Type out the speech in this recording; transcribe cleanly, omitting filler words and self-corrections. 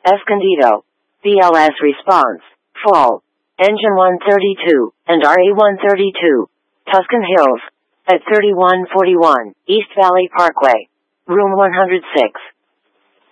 Escondido. BLS response. Fall. Engine 132, and RA-132. Tuscan Hills. At 3141, East Valley Parkway. Room 106.